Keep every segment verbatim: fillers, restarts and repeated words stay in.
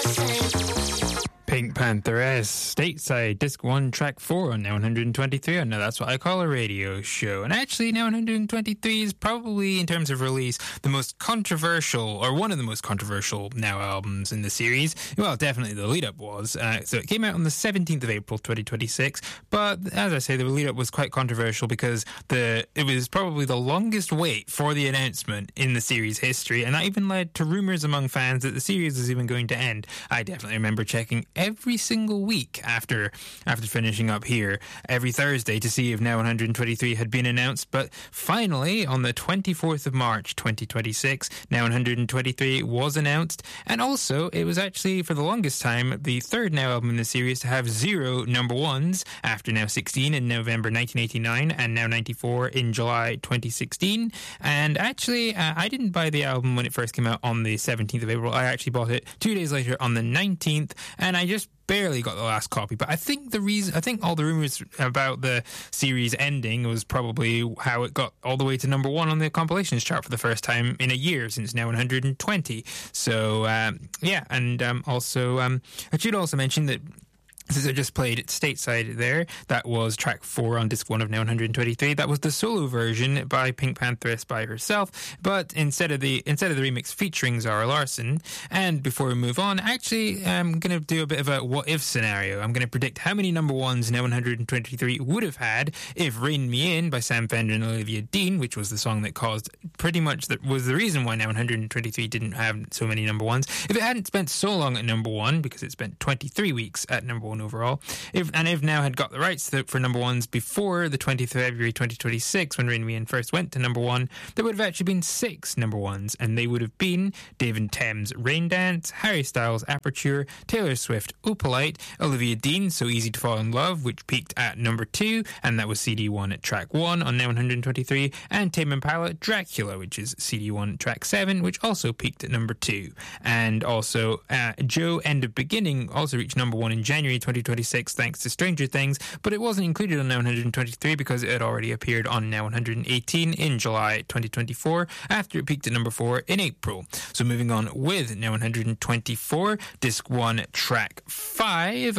Pink Pantheress, Stateside, Disc one, Track four on Now one twenty-three. And now that's what I call a radio show. And actually, Now one twenty-three is probably, in terms of release, the most controversial, or one of the most controversial Now albums in the series. Well, definitely the lead-up was. Uh, so it came out on the seventeenth of April, twenty twenty-six. But, as I say, the lead-up was quite controversial because the it was probably the longest wait for the announcement in the series history. And that even led to rumours among fans that the series was even going to end. I definitely remember checking every single week after after finishing up here, every Thursday, to see if Now one twenty-three had been announced. But finally, on the twenty-fourth of March twenty twenty-six, Now one twenty-three was announced. And also, it was actually, for the longest time, the third Now album in the series to have zero number ones, after Now sixteen in November nineteen eighty-nine and Now ninety-four in July twenty sixteen. And actually, uh, I didn't buy the album when it first came out on the seventeenth of April. I actually bought it two days later on the nineteenth, and I just barely got the last copy. But I think the reason, I think all the rumours about the series ending was probably how it got all the way to number one on the compilations chart for the first time in a year since Now one twenty. So um, yeah, and um, also um, I should also mention that since I just played Stateside there, that was track four on disc one of Now one twenty-three. That was the solo version by Pink Pantheress by herself, but instead of the instead of the remix featuring Zara Larsson. And before we move on, actually, I'm going to do a bit of a what-if scenario. I'm going to predict how many number ones Now one twenty-three would have had if Rein Me In by Sam Fender and Olivia Dean, which was the song that caused pretty much that was the reason why Now one twenty-three didn't have so many number ones. If it hadn't spent so long at number one, because it spent twenty-three weeks at number one overall, if and if Now had got the rights to, for number ones before the twentieth of February twenty twenty-six, when Rein Me In first went to number one, there would have actually been six number ones, and they would have been Dave and Thames' Rain Dance, Harry Styles' Aperture, Taylor Swift Opalite, Olivia Dean So Easy to Fall in Love, which peaked at number two, and that was C D one at track one on Now one twenty-three, and Tame Impala Dracula, which is C D one track seven, which also peaked at number two. And also uh, Joe End of Beginning also reached number one in January twenty twenty-six thanks to Stranger Things, but it wasn't included on Now one twenty-three because it had already appeared on Now one eighteen in July twenty twenty-four after it peaked at number four in April. So moving on with Now one twenty-four, disc one track five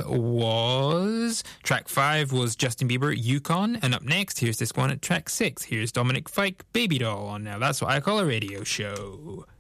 was track five was Justin Bieber Yukon, and up next here's disc one at track six. Here's Dominic Fike Baby Doll on Now That's What I Call a Radio Show.